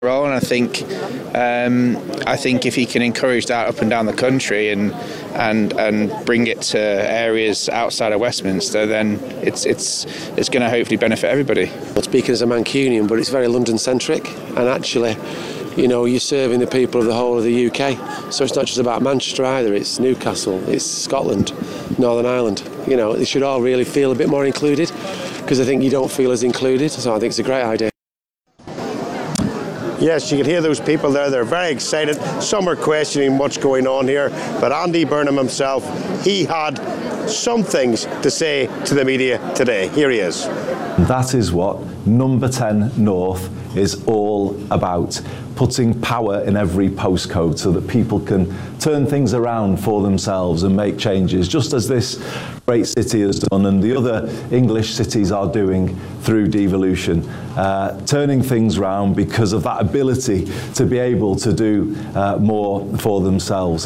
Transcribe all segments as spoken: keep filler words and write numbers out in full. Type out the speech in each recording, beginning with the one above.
role, and I think um, I think if he can encourage that up and down the country and and and bring it to areas outside of Westminster, then it's it's it's going to hopefully benefit everybody. I'm speaking as a Mancunian, but it's very London centric, and actually, you know, you're serving the people of the whole of the U K, so it's not just about Manchester either. It's Newcastle, it's Scotland, Northern Ireland. You know, they should all really feel a bit more included, because I think you don't feel as included, so I think it's a great idea. Yes, you can hear those people there. They're very excited. Some are questioning what's going on here. But Andy Burnham himself, he had some things to say to the media today. Here he is. That is what Number ten North is all about. Putting power in every postcode so that people can turn things around for themselves and make changes, just as this great city has done and the other English cities are doing through devolution, uh, turning things around because of that ability to be able to do uh, more for themselves.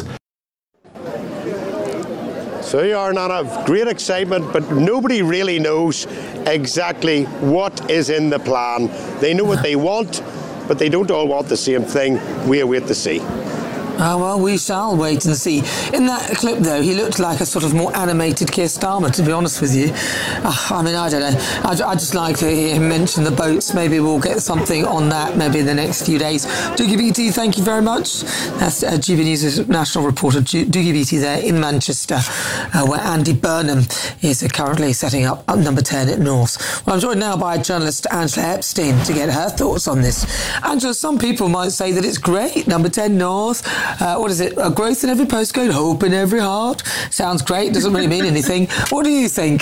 So you are not of great excitement, but nobody really knows exactly what is in the plan. They know what they want, but they don't all want the same thing. We await to see. Oh, well, we shall wait and see. In that clip, though, he looked like a sort of more animated Keir Starmer, to be honest with you. Uh, I mean, I don't know. I, I just like to hear him mention the boats. Maybe we'll get something on that maybe in the next few days. Dougie Beattie, thank you very much. That's uh, G B News' national reporter, Dougie Beattie, there in Manchester, uh, where Andy Burnham is uh, currently setting up, up Number ten at North. Well, I'm joined now by journalist Angela Epstein to get her thoughts on this. Angela, some people might say that it's great, Number ten North. Uh, what is it? A growth in every postcode, hope in every heart. Sounds great. Doesn't really mean anything. What do you think?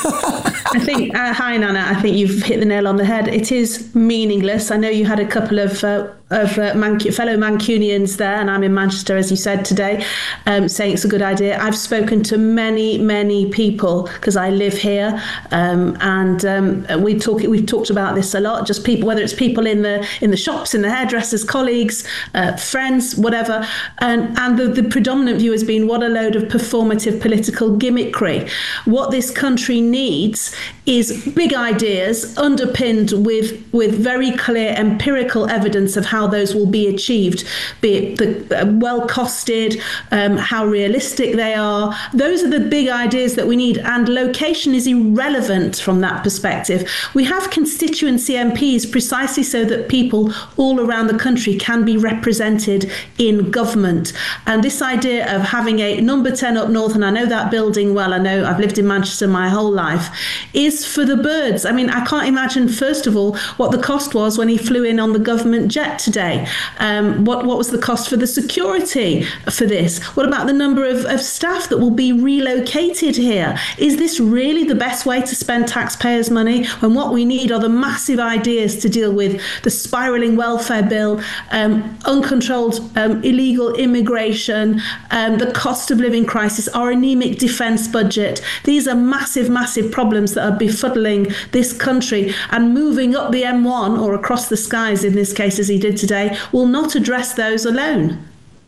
I think, uh, hi, Nana. I think you've hit the nail on the head. It is meaningless. I know you had a couple of uh, of uh, Manc- fellow Mancunians there, and I'm in Manchester, as you said today, um, saying it's a good idea. I've spoken to many, many people because I live here, um, and um, we talk. We've talked about this a lot. Just people, whether it's people in the in the shops, in the hairdressers, colleagues, uh, friends, whatever. And, and the, the predominant view has been, what a load of performative political gimmickry. What this country needs is big ideas underpinned with, with very clear empirical evidence of how those will be achieved, be it the, uh, well costed, um, how realistic they are. Those are the big ideas that we need, and location is irrelevant from that perspective. We have constituency M Ps precisely so that people all around the country can be represented in government. And this idea of having a Number ten up north, and I know that building well, I know I've lived in Manchester my whole life, is for the birds. I mean, I can't imagine, first of all, what the cost was when he flew in on the government jet today. Um, what, what was the cost for the security for this? What about the number of, of staff that will be relocated here? Is this really the best way to spend taxpayers' money when what we need are the massive ideas to deal with the spiralling welfare bill, um, uncontrolled um, illegal immigration, um, the cost of living crisis, our anemic defence budget? These are massive, massive problems that are befuddling this country, and moving up the M one, or across the skies in this case as he did today, will not address those alone.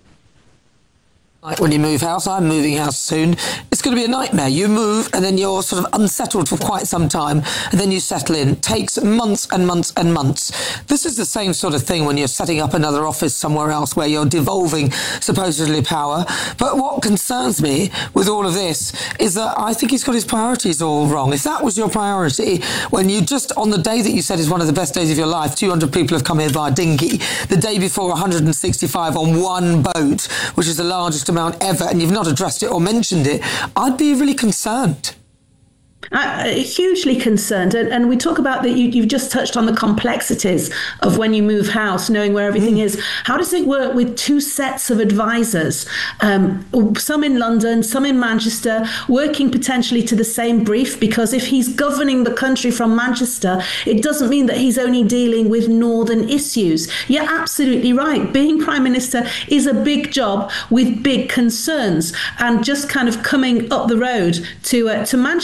Like when you move house, I'm moving house soon, it's going to be a nightmare. You move and then you're sort of unsettled for quite some time, and then you settle in. It takes months and months and months. This is the same sort of thing when you're setting up another office somewhere else where you're devolving supposedly power. But what concerns me with all of this is that I think he's got his priorities all wrong. If that was your priority, when you just, on the day that you said is one of the best days of your life, two hundred people have come here via dinghy, the day before one hundred sixty-five on one boat, which is the largest amount ever, and you've not addressed it or mentioned it, I'd be really concerned. Uh, hugely concerned, and, and we talk about that. You, you've just touched on the complexities of when you move house, knowing where everything mm. is. How does it work with two sets of advisors, um, some in London, some in Manchester, working potentially to the same brief? Because if he's governing the country from Manchester, it doesn't mean that he's only dealing with northern issues. You're absolutely right. Being Prime Minister is a big job with big concerns, and just kind of coming up the road to uh, to Manchester is not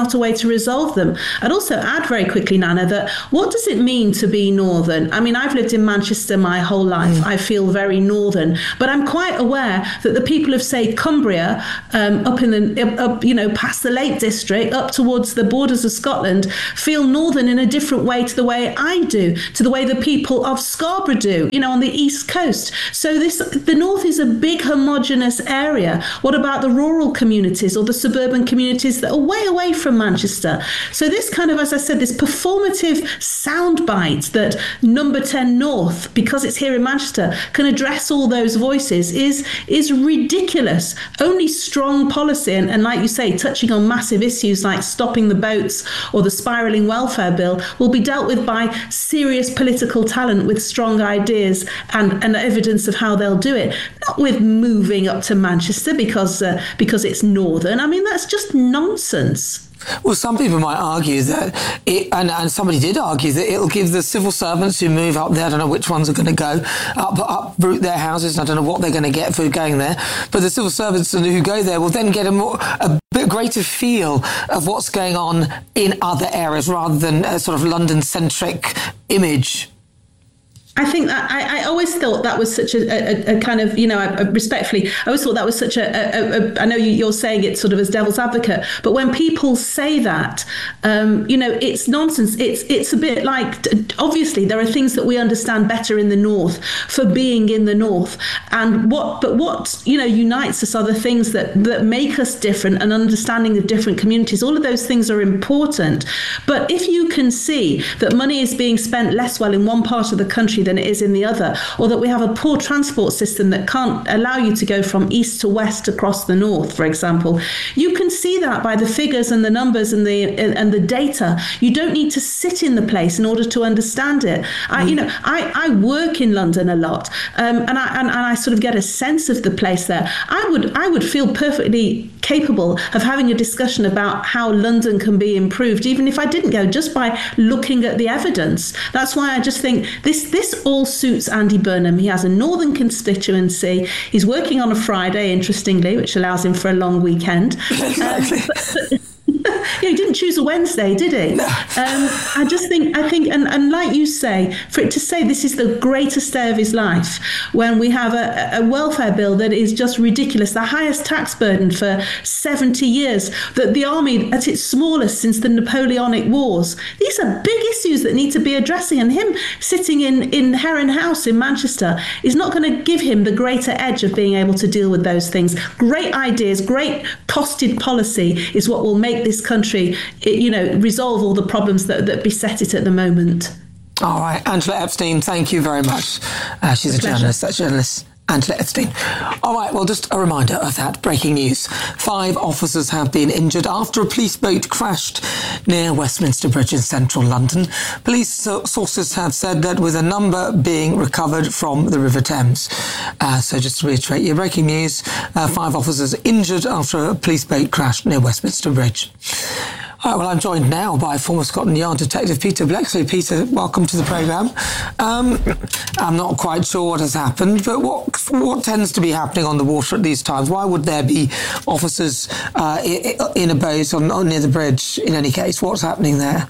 not a way to resolve them. I'd also add very quickly, Nana, that what does it mean to be northern? I mean, I've lived in Manchester my whole life. Mm. I feel very northern, but I'm quite aware that the people of, say, Cumbria, um, up in the, up, you know, past the Lake District, up towards the borders of Scotland, feel northern in a different way to the way I do, to the way the people of Scarborough do, you know, on the east coast. So this, the north is a big homogenous area. What about the rural communities or the suburban communities that are way away from Manchester? So this kind of, as I said, this performative soundbite that Number ten North, because it's here in Manchester, can address all those voices is is ridiculous. Only strong policy, and, and like you say, touching on massive issues like stopping the boats or the spiralling welfare bill, will be dealt with by serious political talent with strong ideas and, and evidence of how they'll do it, not with moving up to Manchester because uh, because it's northern. I mean, that's just nonsense. Well, some people might argue that, it, and, and somebody did argue that it'll give the civil servants who move up there, I don't know which ones are going to go, up, uproot their houses, I don't know what they're going to get for going there, but the civil servants who go there will then get a, more, a bit greater feel of what's going on in other areas rather than a sort of London-centric image. I think that I, I always thought that was such a, a, a kind of, you know, a, a respectfully, I always thought that was such a, a, a I know you, you're saying it sort of as devil's advocate, but when people say that, um, you know, it's nonsense. It's it's a bit like, obviously, there are things that we understand better in the north for being in the north. And what, but what, you know, unites us are the things that, that make us different and understanding of different communities. All of those things are important. But if you can see that money is being spent less well in one part of the country than it is in the other, or that we have a poor transport system that can't allow you to go from east to west across the north, for example, you can see that by the figures and the numbers and the and the data. You don't need to sit in the place in order to understand it. I, you know, I, I work in London a lot, um, and I and, and I sort of get a sense of the place there. I would I would feel perfectly capable of having a discussion about how London can be improved, even if I didn't go, just by looking at the evidence. That's why I just think this this all suits Andy Burnham. He has a northern constituency. He's working on a Friday, interestingly, which allows him for a long weekend. Exactly. Um, but, but, yeah, he didn't choose a Wednesday, did he? No. Um, I just think, I think, and, and like you say, for it to say this is the greatest day of his life, when we have a, a welfare bill that is just ridiculous, the highest tax burden for seventy years, that the army at its smallest since the Napoleonic Wars. These are big issues that need to be addressing, and him sitting in, in Heron House in Manchester is not going to give him the greater edge of being able to deal with those things. Great ideas, great costed policy is what will make this country, you know, resolve all the problems that, that beset it at the moment. All right, Angela Epstein, thank you very much. Uh, she's a, a journalist, that journalist. Angela Epstein. All right, well, just a reminder of that. Breaking news. Five officers have been injured after a police boat crashed near Westminster Bridge in central London. Police sources have said that with a number being recovered from the River Thames. Uh, so just to reiterate your breaking news, uh, five officers injured after a police boat crashed near Westminster Bridge. All right, well, I'm joined now by former Scotland Yard Detective Peter Bleksley. Peter, welcome to the programme. Um, I'm not quite sure what has happened, but what what tends to be happening on the water at these times? Why would there be officers uh, in a boat on, on near the bridge in any case? What's happening there?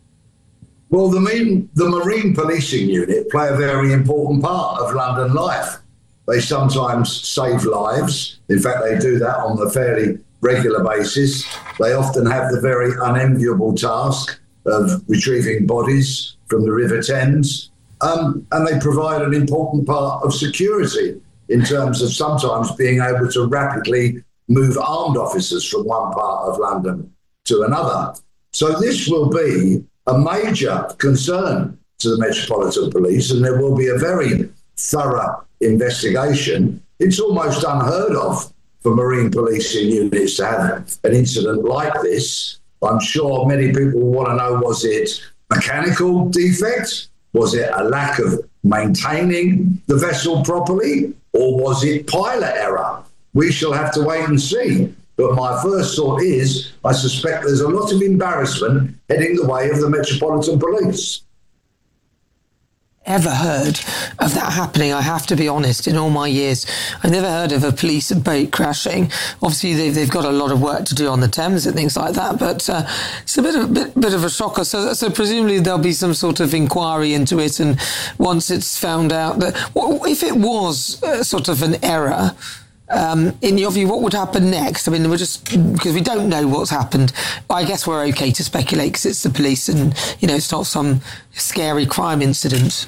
Well, the Marine, the Marine Policing Unit play a very important part of London life. They sometimes save lives. In fact, they do that on a fairly regular basis. They often have the very unenviable task of retrieving bodies from the River Thames, um, and they provide an important part of security in terms of sometimes being able to rapidly move armed officers from one part of London to another. So this will be a major concern to the Metropolitan Police, and there will be a very thorough investigation. It's almost unheard of for Marine Policing units to have an incident like this. I'm sure many people want to know, was it mechanical defect? Was it a lack of maintaining the vessel properly? Or was it pilot error? We shall have to wait and see. But my first thought is, I suspect there's a lot of embarrassment heading the way of the Metropolitan Police. ever heard of that happening, I have to be honest. In all my years, I've never heard of a police boat crashing. Obviously, they've, they've got a lot of work to do on the Thames and things like that, but uh, it's a bit of, bit, bit of a shocker. So, so presumably there'll be some sort of inquiry into it, and once it's found out that, well, if it was uh, sort of an error, Um, in your view, what would happen next? I mean, we're just, because we don't know what's happened, I guess we're okay to speculate because it's the police and, you know, it's not some scary crime incident.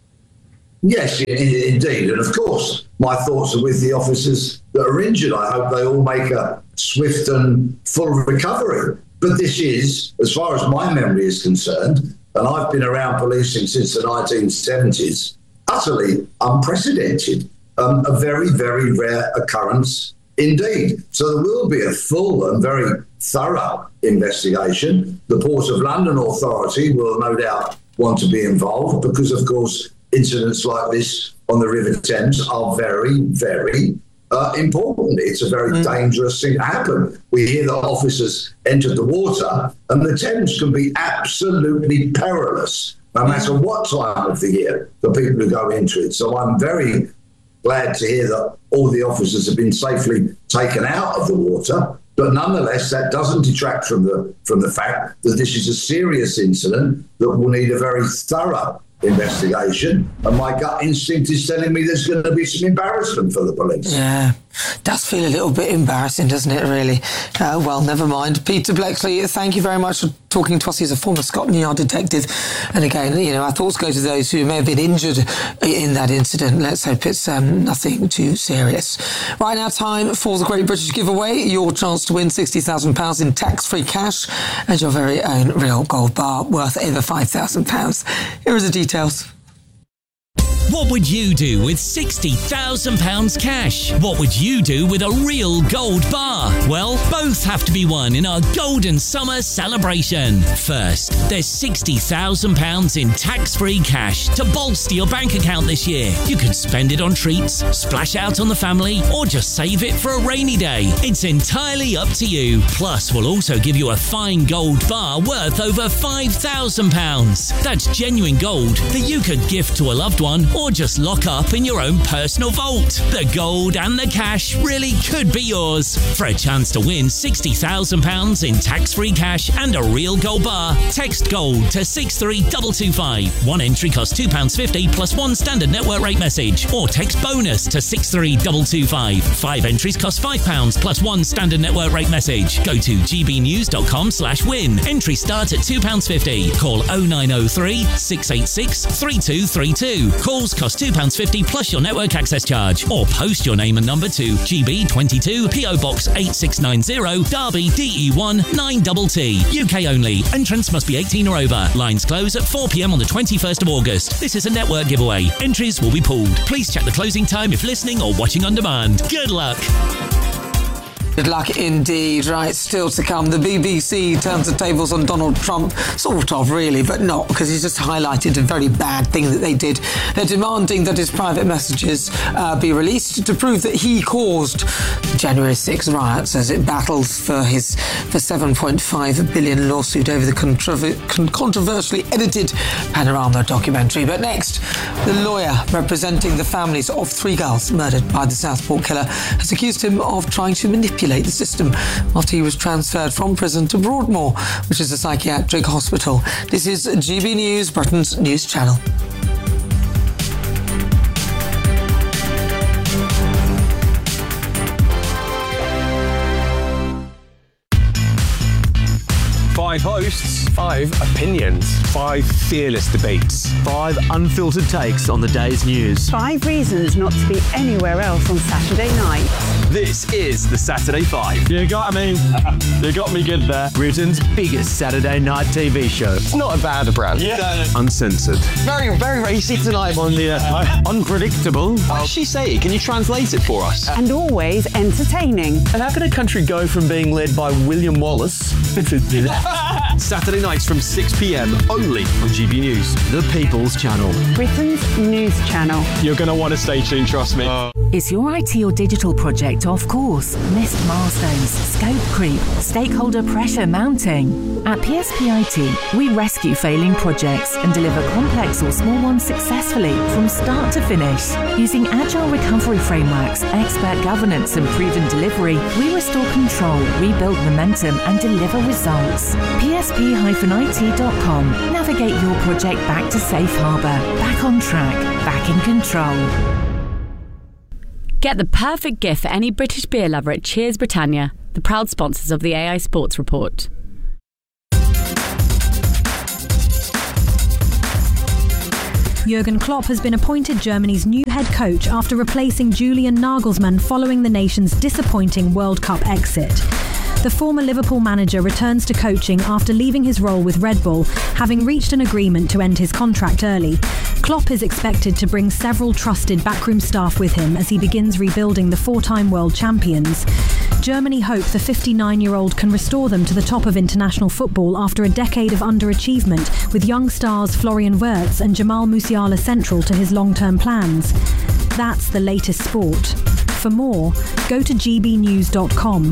Yes, indeed. And of course, my thoughts are with the officers that are injured. I hope they all make a swift and full recovery. But this is, as far as my memory is concerned, and I've been around policing since the nineteen seventies, utterly unprecedented. Um, a very, very rare occurrence indeed. So there will be a full and very thorough investigation. The Port of London Authority will no doubt want to be involved because, of course, incidents like this on the River Thames are very, very uh, important. It's a very mm. dangerous thing to happen. We hear that officers entered the water, and the Thames can be absolutely perilous, no matter what time of the year, for people who go into it. So I'm very glad to hear that all the officers have been safely taken out of the water, but nonetheless, that doesn't detract from the from the fact that this is a serious incident that will need a very thorough investigation, and my gut instinct is telling me there's going to be some embarrassment for the police. Yeah, does feel a little bit embarrassing, doesn't it, really? Uh, well, never mind. Peter Bleksley, thank you very much for talking to us. He's a former Scotland Yard detective. And again, you know, our thoughts go to those who may have been injured in that incident. Let's hope it's um, nothing too serious. Right now, time for the Great British Giveaway. Your chance to win sixty thousand pounds in tax-free cash and your very own real gold bar worth over five thousand pounds. Here are the details. What would you do with sixty thousand pounds cash? What would you do with a real gold bar? Well, both have to be won in our Golden Summer celebration. First, there's sixty thousand pounds in tax-free cash to bolster your bank account this year. You can spend it on treats, splash out on the family, or just save it for a rainy day. It's entirely up to you. Plus, we'll also give you a fine gold bar worth over five thousand pounds. That's genuine gold that you could gift to a loved one or just lock up in your own personal vault. The gold and the cash really could be yours. For a chance to win sixty thousand pounds in tax-free cash and a real gold bar, text GOLD to six three two two five. One entry costs two pounds fifty plus one standard network rate message, or text BONUS to six three two two five. Five entries cost five pounds plus one standard network rate message. Go to gbnews.com slash win. Entry start at two pounds fifty. Call oh nine oh three, six eight six, three two three two. Calls cost two pounds fifty plus your network access charge, or post your name and number to G B twenty-two P O Box eight six nine zero, Derby D E one nine T T. U K only. Entrants must be eighteen or over. Lines close at four p.m. on the twenty-first of August. This is a network giveaway. Entries will be pooled. Please check the closing time if listening or watching on demand. Good luck. Good luck indeed. Right, still to come. The B B C turns the tables on Donald Trump. Sort of, really, but not, because he's just highlighted a very bad thing that they did. They're demanding that his private messages uh, be released to prove that he caused the January sixth riots as it battles for his for seven point five billion lawsuit over the controver- con- controversially edited Panorama documentary. But next, the lawyer representing the families of three girls murdered by the Southport killer has accused him of trying to manipulate the system after he was transferred from prison to Broadmoor, which is a psychiatric hospital. This is G B News, Britain's news channel. Five hosts, five opinions, five fearless debates, five unfiltered takes on the day's news. Five reasons not to be anywhere else on Saturday night. This is the Saturday Five. You got me. You got me good there. Britain's biggest Saturday night T V show. It's not a bad brand. Yeah. Uncensored. Very, very racy tonight on the uh, unpredictable. What does she say? Can you translate it for us? And always entertaining. And how can a country go from being led by William Wallace Saturday nights from six p.m. only on G B News, the People's Channel. Britain's news channel. You're going to want to stay tuned, trust me. Uh. Is your I T or digital project project off course, missed milestones, scope creep, stakeholder pressure mounting. At P S P I T, we rescue failing projects and deliver complex or small ones successfully from start to finish. Using agile recovery frameworks, expert governance and proven delivery, we restore control, rebuild momentum and deliver results. P S P I T dot com. Navigate your project back to safe harbour, back on track, back in control. Get the perfect gift for any British beer lover at Cheers Britannia, the proud sponsors of the A I Sports Report. Jurgen Klopp has been appointed Germany's new head coach after replacing Julian Nagelsmann following the nation's disappointing World Cup exit. The former Liverpool manager returns to coaching after leaving his role with Red Bull, having reached an agreement to end his contract early. Klopp is expected to bring several trusted backroom staff with him as he begins rebuilding the four-time world champions. Germany hope the fifty-nine-year-old can restore them to the top of international football after a decade of underachievement, with young stars Florian Wirtz and Jamal Musiala central to his long-term plans. That's the latest sport. For more, go to g b news dot com.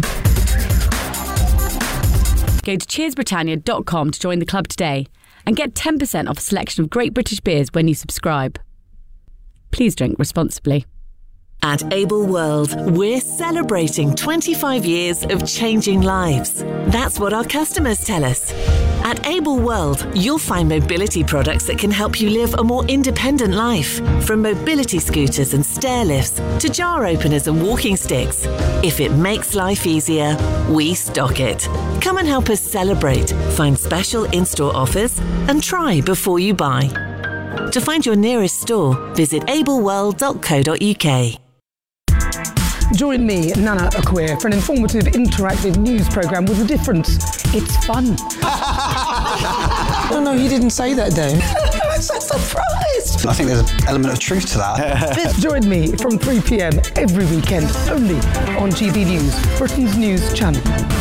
Go to cheers britannia dot com to join the club today and get ten percent off a selection of great British beers when you subscribe. Please drink responsibly. At Able World, we're celebrating twenty-five years of changing lives. That's what our customers tell us. At Able World, you'll find mobility products that can help you live a more independent life. From mobility scooters and stair lifts to jar openers and walking sticks. If it makes life easier, we stock it. Come and help us celebrate, find special in-store offers, and try before you buy. To find your nearest store, visit able world dot co dot u k. Join me, Nana Akweer, for an informative, interactive news programme with a difference. It's fun. No, no, he didn't say that, Dave. I'm so surprised. I think there's an element of truth to that. Join me from three p m every weekend, only on G B News, Britain's news channel.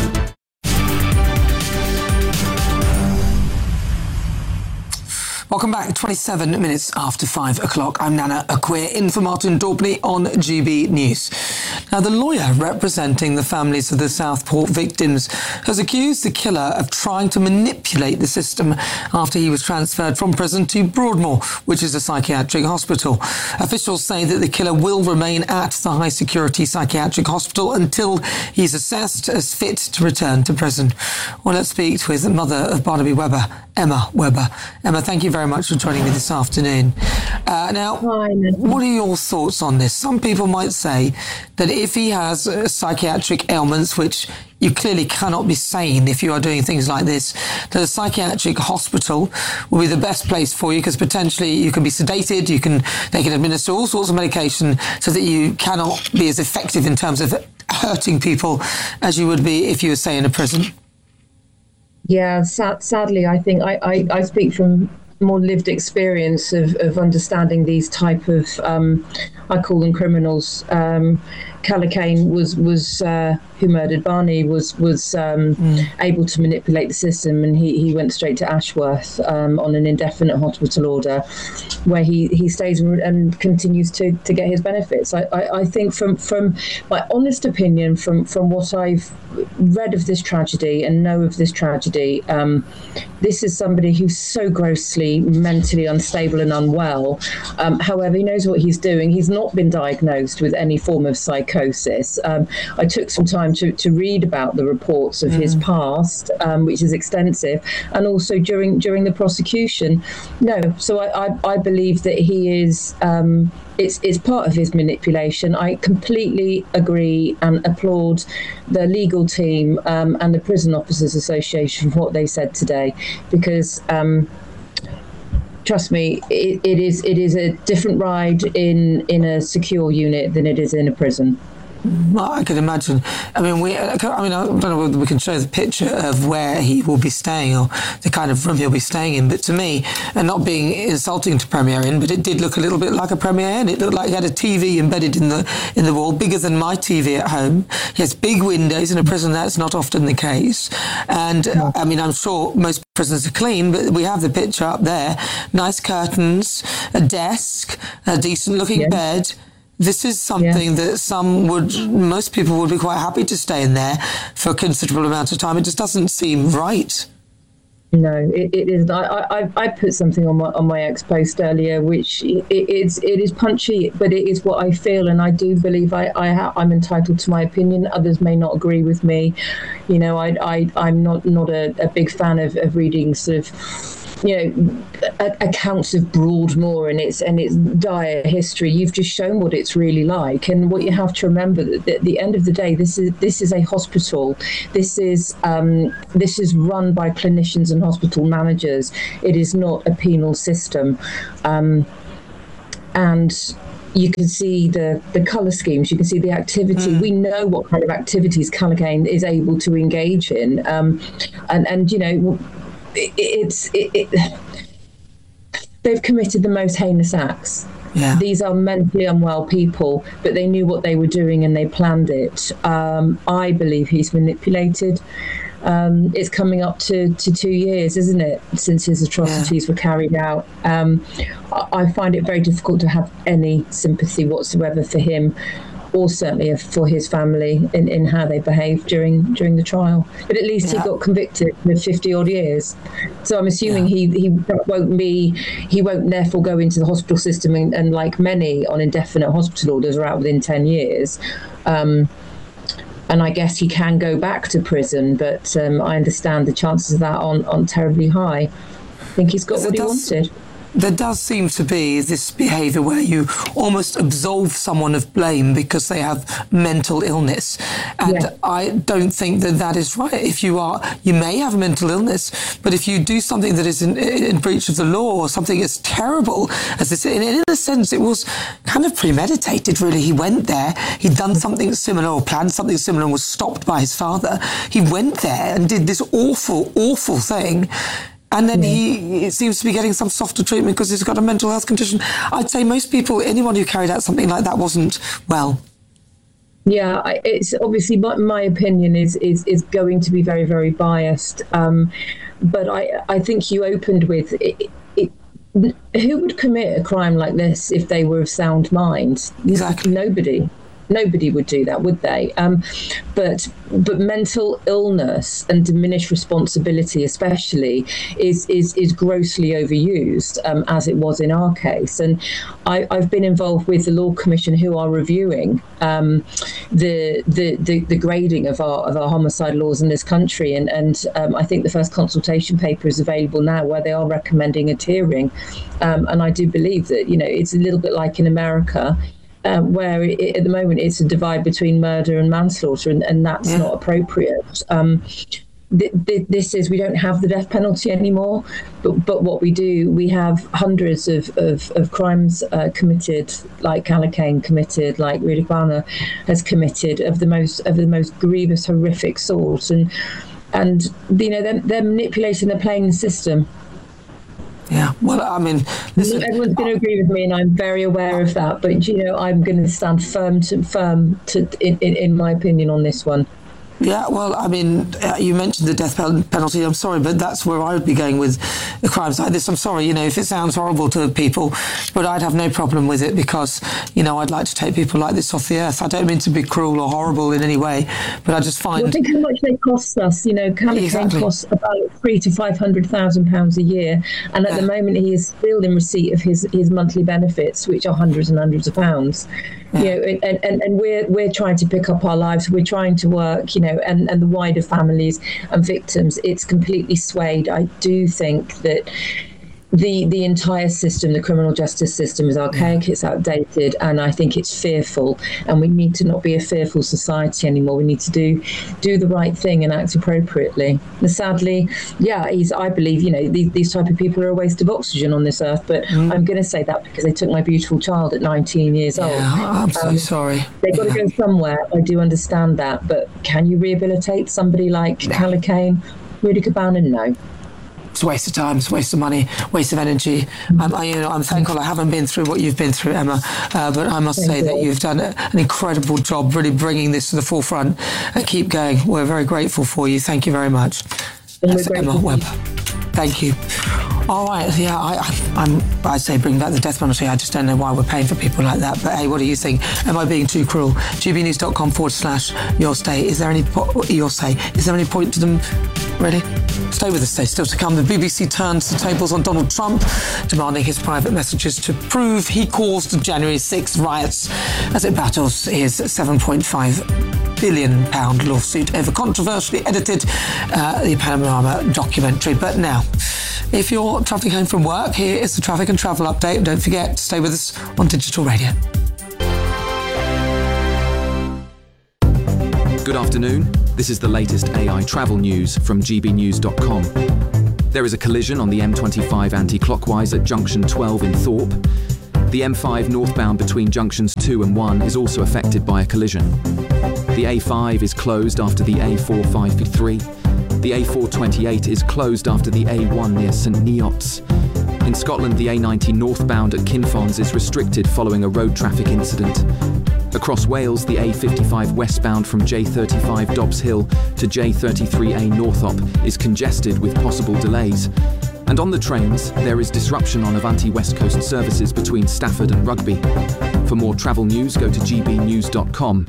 Welcome back, twenty-seven minutes after five o'clock. I'm Nana Akweer, in for Martin Daubney on G B News. Now, the lawyer representing the families of the Southport victims has accused the killer of trying to manipulate the system after he was transferred from prison to Broadmoor, which is a psychiatric hospital. Officials say that the killer will remain at the high-security psychiatric hospital until he's assessed as fit to return to prison. Well, let's speak with the mother of Barnaby Webber, Emma Webber. Emma, thank you very much for joining me this afternoon. Uh, now, what are your thoughts on this? Some people might say that if he has uh, psychiatric ailments, which you clearly cannot be sane if you are doing things like this, that a psychiatric hospital will be the best place for you, because potentially you can be sedated, you can they can administer all sorts of medication so that you cannot be as effective in terms of hurting people as you would be if you were, say, in a prison. Yeah, sad, sadly, I think I, I, I speak from more lived experience of, of understanding these type of, um, I call them criminals. Um, Keller Cain was, was uh, who murdered Barney, was was um, mm. able to manipulate the system, and he, he went straight to Ashworth um, on an indefinite hospital order, where he, he stays and continues to, to get his benefits. I, I, I think from, from my honest opinion, from, from what I've read of this tragedy and know of this tragedy, um, this is somebody who's so grossly mentally unstable and unwell. Um, however, he knows what he's doing. He's not been diagnosed with any form of psychosis. Um, I took some time to, to read about the reports of mm. his past, um, which is extensive, and also during during the prosecution. No, so I, I, I believe that he is. Um, It's, it's part of his manipulation. I completely agree and applaud the legal team um, and the Prison Officers Association for what they said today, because um, trust me, it, it is it is a different ride in, in a secure unit than it is in a prison. Well, I could imagine. I mean, we. I mean, I don't know whether we can show the picture of where he will be staying or the kind of room he'll be staying in. But to me, and not being insulting to Premier Inn, but it did look a little bit like a Premier Inn. It looked like he had a T V embedded in the in the wall, bigger than my T V at home. He has big windows in a prison. That's not often the case. And uh, I mean, I'm sure most prisons are clean, but we have the picture up there. Nice curtains, a desk, a decent-looking yeah. bed. This is something yeah. that some would, most people would be quite happy to stay in there for a considerable amount of time. It just doesn't seem right. No, it, it is. I, I I put something on my on my ex post earlier, which it, it's it is punchy, but it is what I feel, and I do believe I I ha- I'm entitled to my opinion. Others may not agree with me. You know, I I I'm not not a, a big fan of, of reading sort of, you know, accounts of Broadmoor and its and its dire history. You've just shown what it's really like, and what you have to remember that at the end of the day, this is this is a hospital. This is um, this is run by clinicians and hospital managers. It is not a penal system, um, and you can see the the colour schemes. You can see the activity. Mm. We know what kind of activities Callaghan is able to engage in, um, and and you know. It's it, it, they've committed the most heinous acts. Yeah. These are mentally unwell people, but they knew what they were doing and they planned it. Um, I believe he's manipulated. Um, it's coming up to, to two years, isn't it, since his atrocities yeah. were carried out. Um, I, I find it very difficult to have any sympathy whatsoever for him, or certainly for his family in, in how they behaved during during the trial. But at least yeah. he got convicted with fifty odd years. So I'm assuming yeah. he, he won't be, he won't therefore go into the hospital system and, and like many on indefinite hospital orders are out within ten years. Um, and I guess he can go back to prison, but um, I understand the chances of that aren't, aren't terribly high. I think he's got what he wanted. There does seem to be this behaviour where you almost absolve someone of blame because they have mental illness. And yeah. I don't think that that is right. If you are, you may have a mental illness, but if you do something that is in, in breach of the law or something as terrible as this, in, in a sense, it was kind of premeditated, really. He went there, he'd done something similar or planned something similar and was stopped by his father. He went there and did this awful, awful thing. And then he it seems to be getting some softer treatment because he's got a mental health condition. I'd say most people, anyone who carried out something like that wasn't well. Yeah, it's obviously my, my opinion is, is is going to be very, very biased. Um, but I, I think you opened with it, it, who would commit a crime like this if they were of sound mind? Exactly. Nobody. Nobody would do that, would they? Um, but but mental illness and diminished responsibility, especially, is is is grossly overused, um, as it was in our case. And I, I've been involved with the Law Commission, who are reviewing um, the, the the the grading of our of our homicide laws in this country. And and um, I think the first consultation paper is available now, where they are recommending a tiering. Um, and I do believe that, you know, it's a little bit like in America. Um, where it, at the moment it's a divide between murder and manslaughter, and, and that's yeah. not appropriate. Um, th- th- this is, we don't have the death penalty anymore, but, but what we do, we have hundreds of, of, of crimes uh, committed, like Callaghan committed, like Rudi Kwana has committed, of the most of the most grievous, horrific sort, and and you know they're, they're manipulating, they're playing the system. Yeah, well, I mean, listen, everyone's going to agree with me, and I'm very aware of that. But you know, I'm going to stand firm to firm to in, in, in my opinion on this one. Yeah, well, I mean, uh, you mentioned the death penalty. I'm sorry, but that's where I would be going with crimes like this. I'm sorry, you know, if it sounds horrible to people, but I'd have no problem with it because, you know, I'd like to take people like this off the earth. I don't mean to be cruel or horrible in any way, but I just find... Well, think how much they cost us. You know, Callaghan exactly. costs about three to five hundred thousand pounds a year, and at yeah. the moment he is still in receipt of his, his monthly benefits, which are hundreds and hundreds of pounds. Yeah. You know, and, and, and we're we're trying to pick up our lives. We're trying to work, you know, and, and the wider families and victims. It's completely swayed. I do think that the the entire system, the criminal justice system, is archaic, it's outdated, and I think it's fearful. And we need to not be a fearful society anymore. We need to do do the right thing and act appropriately. And sadly, yeah, he's, I believe, you know, these, these type of people are a waste of oxygen on this earth. But mm. I'm going to say that because they took my beautiful child at nineteen years old. Yeah, I'm so um, sorry. They've got to go somewhere. I do understand that. But can you rehabilitate somebody like no. Callaghan, Rudi Kwana? No. It's a waste of time, it's a waste of money, waste of energy. Um, I, you know, I'm thankful I haven't been through what you've been through, Emma, uh, but I must Thank say you. that you've done an incredible job really bringing this to the forefront, and keep going. We're very grateful for you. Thank you very much. That's Emma Webb. Thank you. All right, yeah, I, I, I'm, I'd say bring back the death penalty. I just don't know why we're paying for people like that. But hey, what do you think? Am I being too cruel? gbnews.com forward slash your stay. Is there any po- your say? Is there any point to them? Ready? Stay with us. Stay still to come. The B B C turns the tables on Donald Trump, demanding his private messages to prove he caused the January sixth riots as it battles his seven point five billion pound lawsuit over controversially edited uh, the Panorama documentary. But now, if you're travelling home from work, here is the traffic and travel update. Don't forget to stay with us on Digital Radio. Good afternoon. This is the latest A I travel news from g b news dot com. There is a collision on the M twenty-five anti-clockwise at junction twelve in Thorpe. The M five northbound between junctions two and one is also affected by a collision. The A five is closed after the A four fifty-three. The A four twenty-eight is closed after the A one near St Neots. In Scotland, the A ninety northbound at Kinfons is restricted following a road traffic incident. Across Wales, the A fifty-five westbound from J thirty-five Dobbs Hill to J thirty-three A Northop is congested with possible delays. And on the trains, there is disruption on Avanti West Coast services between Stafford and Rugby. For more travel news, go to g b news dot com.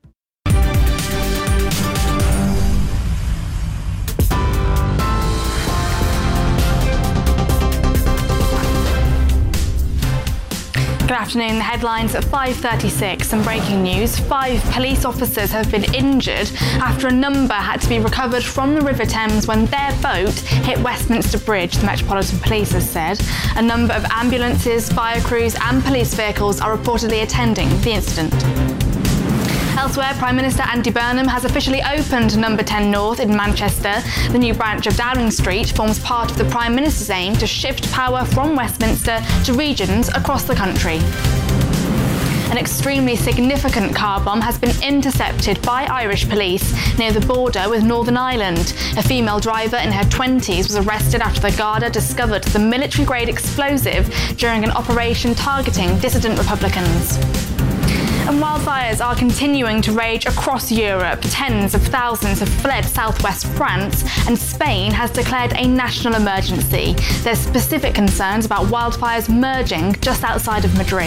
Good afternoon. The headlines at five thirty-six and breaking news. Five police officers have been injured after a number had to be recovered from the River Thames when their boat hit Westminster Bridge, the Metropolitan Police has said. A number of ambulances, fire crews and police vehicles are reportedly attending the incident. Elsewhere, Prime Minister Andy Burnham has officially opened Number ten North in Manchester. The new branch of Downing Street forms part of the Prime Minister's aim to shift power from Westminster to regions across the country. An extremely significant car bomb has been intercepted by Irish police near the border with Northern Ireland. A female driver in her twenties was arrested after the Garda discovered the military-grade explosive during an operation targeting dissident Republicans. And wildfires are continuing to rage across Europe. Tens of thousands have fled southwest France, and Spain has declared a national emergency. There's specific concerns about wildfires merging just outside of Madrid.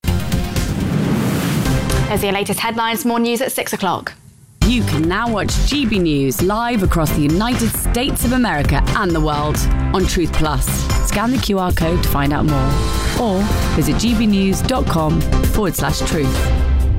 There's your latest headlines. More news at six o'clock. You can now watch G B News live across the United States of America and the world on Truth Plus. Scan the Q R code to find out more, or visit gbnews.com forward slash truth.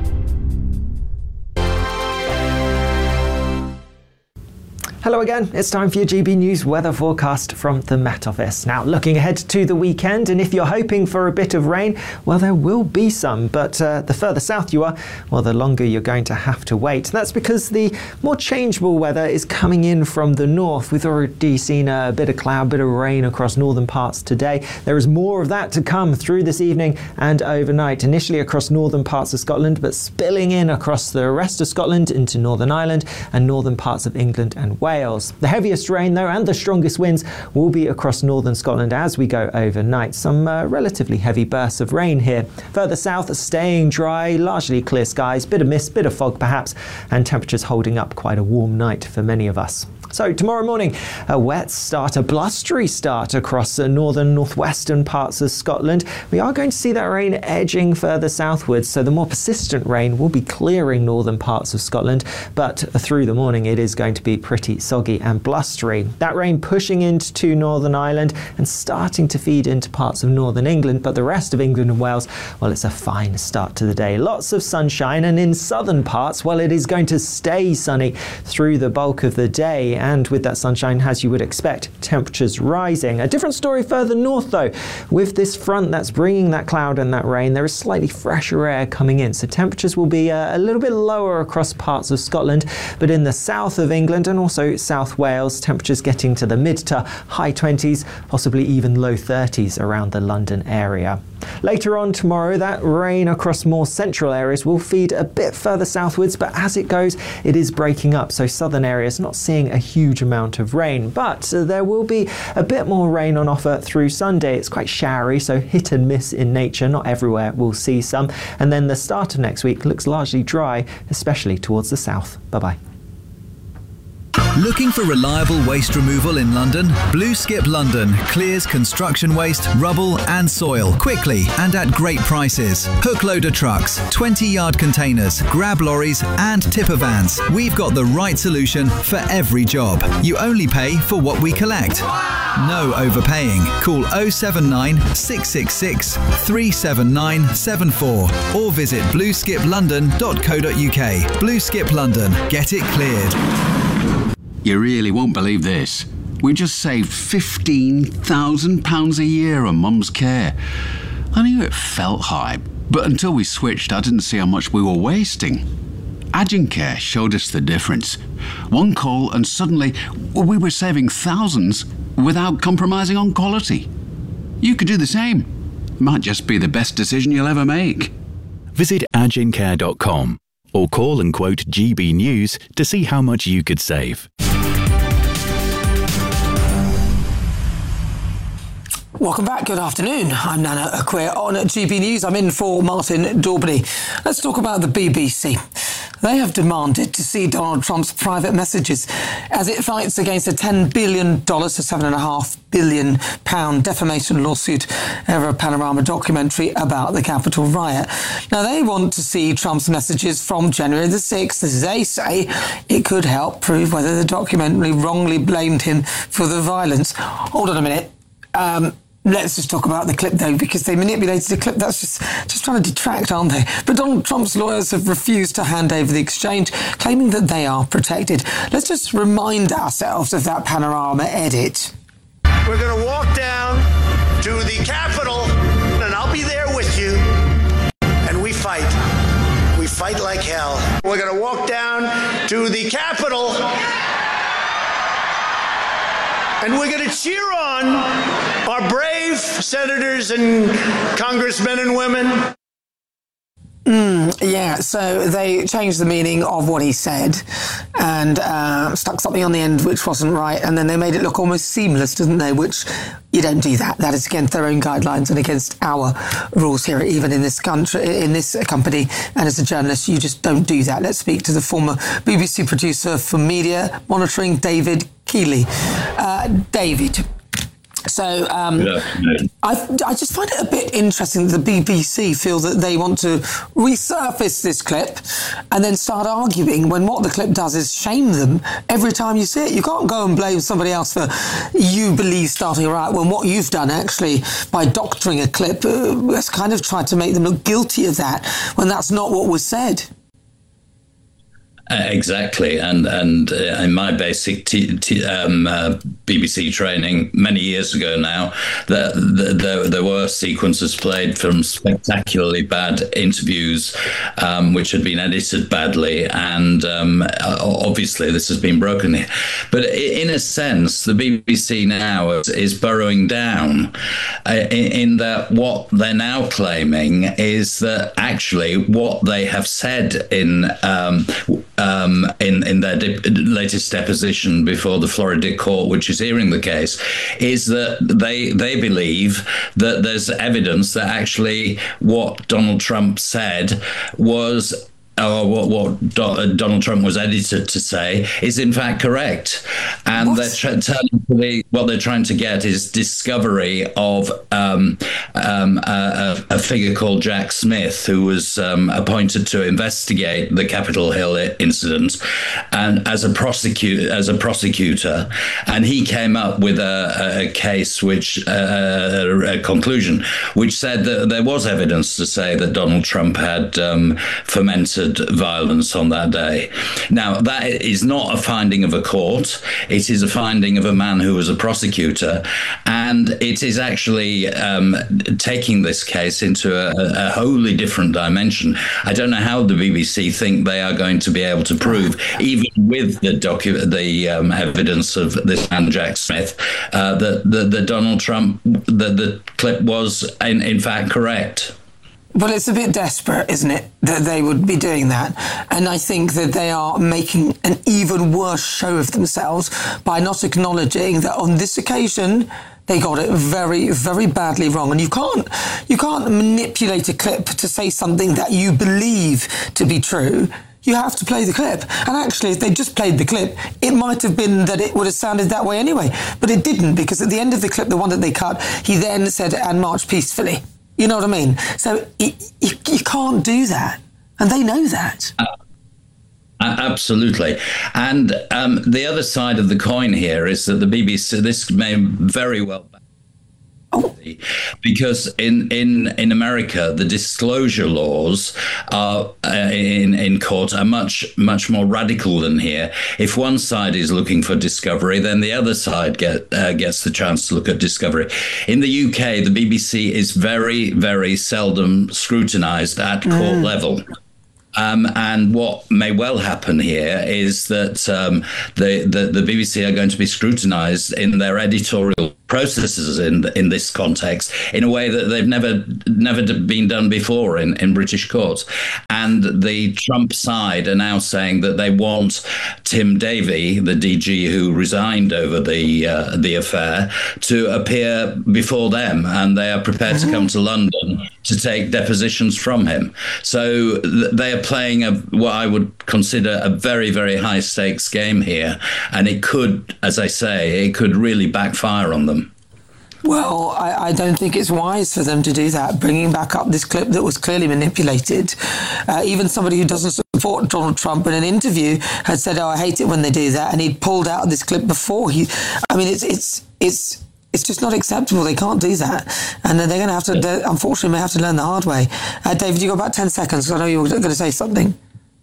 Hello again, it's time for your G B News weather forecast from the Met Office. Now, looking ahead to the weekend, and if you're hoping for a bit of rain, well, there will be some, but uh, the further south you are, well, the longer you're going to have to wait. That's because the more changeable weather is coming in from the north. We've already seen a bit of cloud, bit of rain across northern parts today. There is more of that to come through this evening and overnight, initially across northern parts of Scotland, but spilling in across the rest of Scotland into Northern Ireland and northern parts of England and Wales. Wales. The heaviest rain, though, and the strongest winds will be across northern Scotland as we go overnight. Some uh, relatively heavy bursts of rain here. Further south, staying dry, largely clear skies, bit of mist, bit of fog perhaps, and temperatures holding up. Quite a warm night for many of us. So tomorrow morning, a wet start, a blustery start across the northern, northwestern parts of Scotland. We are going to see that rain edging further southwards, so the more persistent rain will be clearing northern parts of Scotland, but through the morning it is going to be pretty soggy and blustery. That rain pushing into Northern Ireland and starting to feed into parts of northern England, but the rest of England and Wales, well, it's a fine start to the day. Lots of sunshine, and in southern parts, well, it is going to stay sunny through the bulk of the day. And with that sunshine, as you would expect, temperatures rising. A different story further north, though. With this front that's bringing that cloud and that rain, there is slightly fresher air coming in. So temperatures will be uh, a little bit lower across parts of Scotland, but in the south of England and also South Wales, temperatures getting to the mid to high twenties, possibly even low thirties around the London area. Later on tomorrow, that rain across more central areas will feed a bit further southwards, but as it goes, it is breaking up. So southern areas not seeing a huge amount of rain, but uh, there will be a bit more rain on offer through Sunday. It's quite showery, so hit and miss in nature. Not everywhere will see some. And then the start of next week looks largely dry, especially towards the south. Bye-bye. Looking for reliable waste removal in London? Blue Skip London clears construction waste, rubble and soil quickly and at great prices. Hook loader trucks, twenty yard containers, grab lorries and tipper vans. We've got the right solution for every job. You only pay for what we collect. No overpaying. Call oh seven nine, six six six, three seven nine seven four or visit blue skip london dot co dot uk. Blue Skip London. Get it cleared. You really won't believe this. We just saved fifteen thousand pounds a year on Mum's care. I knew it felt high, but until we switched, I didn't see how much we were wasting. Agencare showed us the difference. One call and suddenly we were saving thousands without compromising on quality. You could do the same. Might just be the best decision you'll ever make. Visit agencare dot com or call and quote G B News to see how much you could save. Welcome back. Good afternoon. I'm Nana Acquia on G B News. I'm in for Martin Daubney. Let's talk about the B B C. They have demanded to see Donald Trump's private messages as it fights against a ten billion dollars to seven point five billion pounds defamation lawsuit over a Panorama documentary about the Capitol riot. Now, they want to see Trump's messages from January the sixth, as they say it could help prove whether the documentary wrongly blamed him for the violence. Hold on a minute. Um, Let's just talk about the clip, though, because they manipulated the clip. That's just, just trying to detract, aren't they? But Donald Trump's lawyers have refused to hand over the exchange, claiming that they are protected. Let's just remind ourselves of that Panorama edit. We're going to walk down to the Capitol, and I'll be there with you, and we fight. We fight like hell. We're going to walk down to the Capitol, and we're going to cheer on our brave senators and congressmen and women. Mm, yeah, so they changed the meaning of what he said and uh, stuck something on the end which wasn't right, and then they made it look almost seamless, didn't they? Which, you don't do that. That is against their own guidelines and against our rules here, even in this country, in this company. And as a journalist, you just don't do that. Let's speak to the former B B C producer for media monitoring, David Keeley. Uh, David. So um, I, I just find it a bit interesting that the B B C feel that they want to resurface this clip and then start arguing when what the clip does is shame them every time you see it. You can't go and blame somebody else for you believe starting a riot when what you've done actually by doctoring a clip uh, has kind of tried to make them look guilty of that when that's not what was said. Uh, exactly, and and uh, in my basic t- t- um, uh, B B C training many years ago now, that the, the, there were sequences played from spectacularly bad interviews, um, which had been edited badly, and um, obviously this has been broken here. But in a sense, the B B C now is, is burrowing down uh, in, in that what they're now claiming is that actually what they have said in um, Um, in, in their de- latest deposition before the Florida court, which is hearing the case, is that they they believe that there's evidence that actually what Donald Trump said was, or what, what Do- Donald Trump was edited to say, is in fact correct. And what? they're tra- telling me what they're trying to get is discovery of um, um, a, a figure called Jack Smith, who was um, appointed to investigate the Capitol Hill incident, and as a prosecutor, as a prosecutor, and he came up with a, a case, which uh, a conclusion, which said that there was evidence to say that Donald Trump had um, fomented violence on that day. Now, that is not a finding of a court. It is a finding of a man who was a prosecutor, and it is actually um, taking this case into a, a wholly different dimension. I don't know how the B B C think they are going to be able to prove, even with the docu- the um, evidence of this man, Jack Smith, uh, that, that, that Donald Trump, that the clip was in, in fact correct. Well, it's a bit desperate, isn't it, that they would be doing that? And I think that they are making an even worse show of themselves by not acknowledging that on this occasion they got it very, very badly wrong. And you can't, you can't manipulate a clip to say something that you believe to be true. You have to play the clip. And actually, if they just played the clip, it might have been that it would have sounded that way anyway. But it didn't, because at the end of the clip, the one that they cut, he then said, and march peacefully. You know what I mean? So it, you, you can't do that. And they know that. Uh, absolutely. And um, the other side of the coin here is that the B B C, this may very well... Oh. Because in, in, in America, the disclosure laws are uh, in, in court are much, much more radical than here. If one side is looking for discovery, then the other side get, uh, gets the chance to look at discovery. In the U K, the B B C is very, very seldom scrutinised at court mm. level. Um, and what may well happen here is that um, the, the, the B B C are going to be scrutinised in their editorial processes in in this context in a way that they've never never been done before in, in British courts. And the Trump side are now saying that they want Tim Davie, the D G who resigned over the uh, the affair, to appear before them, and they are prepared mm-hmm. to come to London to take depositions from him. So th- they are playing a what I would consider a very, very high stakes game here, and it could, as I say, it could really backfire on them. Well, I, I don't think it's wise for them to do that, bringing back up this clip that was clearly manipulated. Uh, even somebody who doesn't support Donald Trump in an interview had said, oh, I hate it when they do that, and he'd pulled out this clip before. He, I mean, it's it's it's it's just not acceptable. They can't do that, and they're going to have to, unfortunately, may have to learn the hard way. Uh, David, you've got about ten seconds, because I know you were going to say something.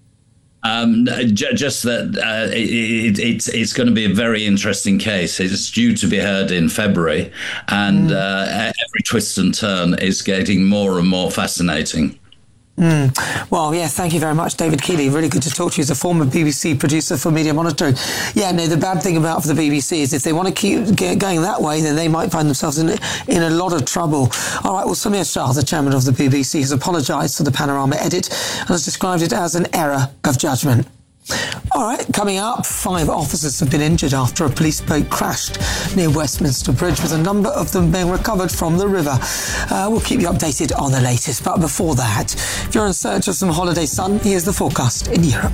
Um, j- just that uh, it, it, it's it's going to be a very interesting case. It's due to be heard in February, and mm. uh, every twist and turn is getting more and more fascinating. Mm. Well, yeah, thank you very much, David Keeley. Really good to talk to you as a former B B C producer for media monitoring. Yeah, no, the bad thing about for the B B C is if they want to keep going that way, then they might find themselves in in a lot of trouble. All right, well, Samir Shah, the chairman of the B B C, has apologised for the Panorama edit and has described it as an error of judgment. All right, coming up, five officers have been injured after a police boat crashed near Westminster Bridge, with a number of them being recovered from the river. Uh, we'll keep you updated on the latest, but before that, if you're in search of some holiday sun, here's the forecast in Europe.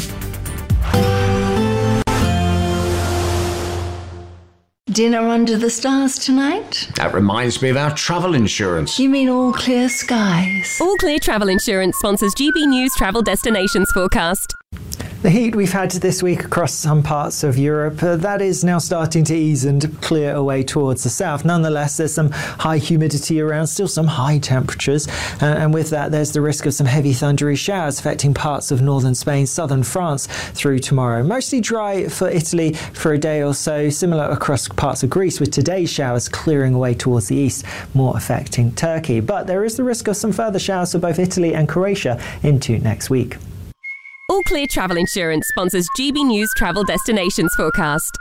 Dinner under the stars tonight? That reminds me of our travel insurance. You mean All Clear Skies? All Clear Travel Insurance sponsors G B News Travel Destinations Forecast. The heat we've had this week across some parts of Europe, uh, that is now starting to ease and clear away towards the south. Nonetheless, there's some high humidity around, still some high temperatures. Uh, and with that, there's the risk of some heavy thundery showers affecting parts of northern Spain, southern France through tomorrow. Mostly dry for Italy for a day or so, similar across parts of Greece, with today's showers clearing away towards the east, more affecting Turkey. But there is the risk of some further showers for both Italy and Croatia into next week. All Clear Travel Insurance sponsors G B News Travel Destinations Forecast.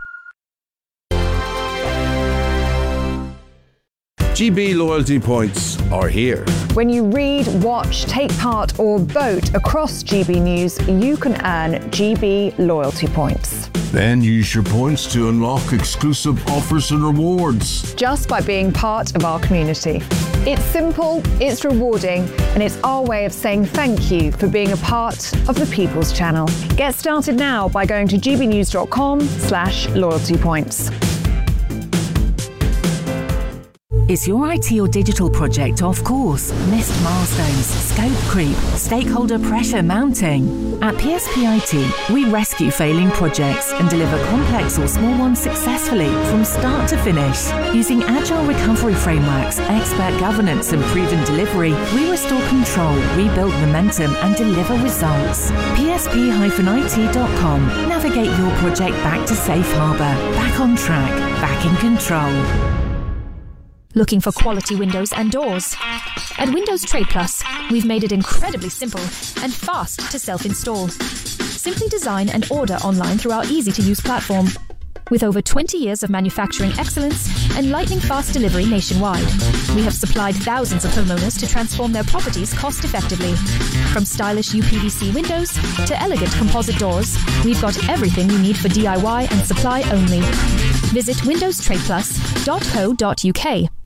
G B loyalty points are here. When you read, watch, take part or vote across G B News, you can earn G B loyalty points. Then use your points to unlock exclusive offers and rewards. Just by being part of our community. It's simple, it's rewarding, and it's our way of saying thank you for being a part of the People's Channel. Get started now by going to gbnews.com slash loyalty points. Is your I T or digital project off course? Missed milestones, scope creep, stakeholder pressure mounting? At P S P I T, we rescue failing projects and deliver complex or small ones successfully from start to finish. Using agile recovery frameworks, expert governance and proven delivery, we restore control, rebuild momentum and deliver results. P S P I T dot com. Navigate your project back to safe harbour, back on track, back in control. Looking for quality windows and doors? At Windows Trade Plus, we've made it incredibly simple and fast to self-install. Simply design and order online through our easy-to-use platform. With over twenty years of manufacturing excellence and lightning-fast delivery nationwide, we have supplied thousands of homeowners to transform their properties cost-effectively. From stylish U P V C windows to elegant composite doors, we've got everything you need for D I Y and supply only. Visit windows trade plus dot co dot U K.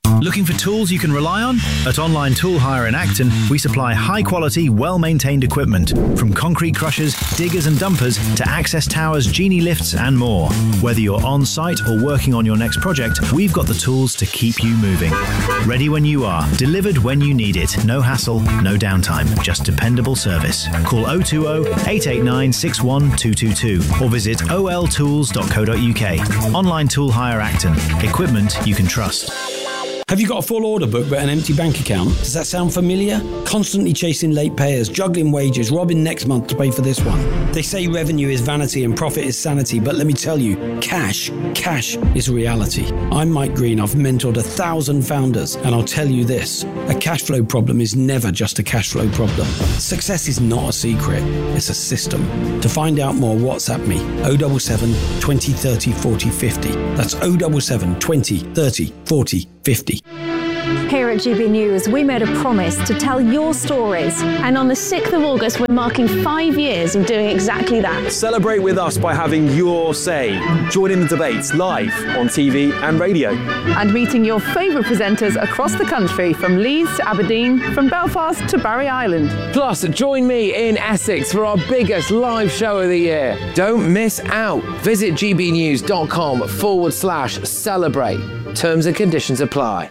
Looking for tools you can rely on? At Online Tool Hire in Acton, we supply high-quality, well-maintained equipment, from concrete crushers, diggers and dumpers to access towers, genie lifts and more. Whether you're on-site or working on your next project, we've got the tools to keep you moving. Ready when you are, delivered when you need it. No hassle, no downtime, just dependable service. Call oh two oh, eight eight nine, six one two two two or visit o l tools dot co dot u k. Online Tool Hire Acton. Equipment you can trust. Have you got a full order book but an empty bank account? Does that sound familiar? Constantly chasing late payers, juggling wages, robbing next month to pay for this one. They say revenue is vanity and profit is sanity, but let me tell you, cash, cash is reality. I'm Mike Green. I've mentored a thousand founders, and I'll tell you this, a cash flow problem is never just a cash flow problem. Success is not a secret, it's a system. To find out more, WhatsApp me, oh seven seven, twenty, thirty, forty, fifty. That's oh seven seven, twenty, thirty, forty, fifty. Here at G B News, we made a promise to tell your stories. And on the sixth of August, we're marking five years of doing exactly that. Celebrate with us by having your say. Join in the debates live on T V and radio. And meeting your favourite presenters across the country, from Leeds to Aberdeen, from Belfast to Barry Island. Plus, join me in Essex for our biggest live show of the year. Don't miss out. Visit gbnews.com forward slash celebrate. Terms and conditions apply.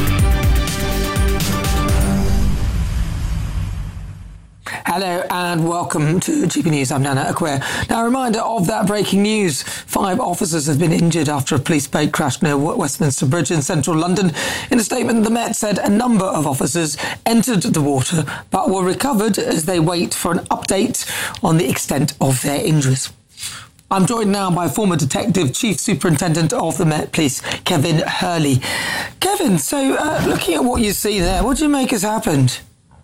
Hello and welcome to G B News. I'm Nana Acquare. Now, a reminder of that breaking news. Five officers have been injured after a police boat crashed near Westminster Bridge in central London. In a statement, the Met said a number of officers entered the water but were recovered as they wait for an update on the extent of their injuries. I'm joined now by former Detective Chief Superintendent of the Met Police, Kevin Hurley. Kevin, so uh, looking at what you see there, what do you make has happened?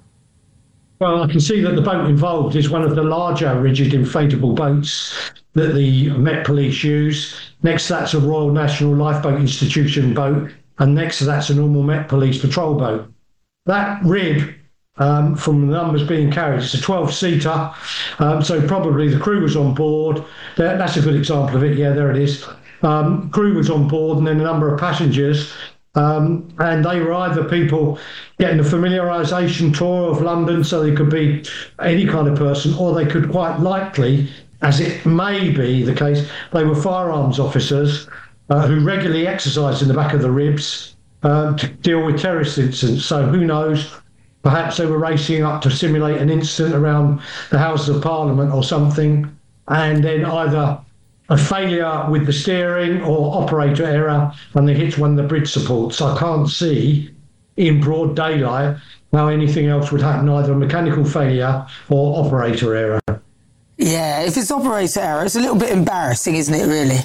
Well, I can see that the boat involved is one of the larger rigid inflatable boats that the Met Police use. Next to that's a Royal National Lifeboat Institution boat, and next to that's a normal Met Police patrol boat. That rib, um, from the numbers being carried, it's a twelve-seater, um, so probably the crew was on board. That, that's a good example of it. Yeah, there it is. Um, crew was on board, and then a number of passengers. Um, and they were either people getting a familiarisation tour of London, so they could be any kind of person, or they could quite likely, as it may be the case, they were firearms officers uh, who regularly exercised in the back of the ribs um, to deal with terrorist incidents. So who knows, perhaps they were racing up to simulate an incident around the Houses of Parliament or something, and then either a failure with the steering or operator error, and they hit one of the bridge supports. I can't see in broad daylight how anything else would happen, either a mechanical failure or operator error. Yeah, if it's operator error, it's a little bit embarrassing, isn't it, really?